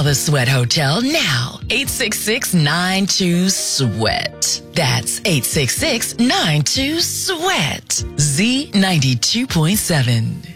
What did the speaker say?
Call the Sweat Hotel now. 866-92-SWEAT. That's 866-92-SWEAT. Z92.7.